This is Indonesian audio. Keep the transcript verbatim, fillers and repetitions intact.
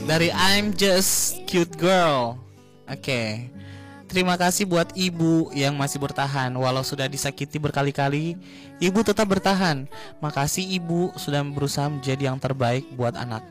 Dari I'm Just Cute Girl. Oke. Okay. Terima kasih buat ibu yang masih bertahan. Walau sudah disakiti berkali-kali, ibu tetap bertahan. Makasih ibu sudah berusaha menjadi yang terbaik buat anak.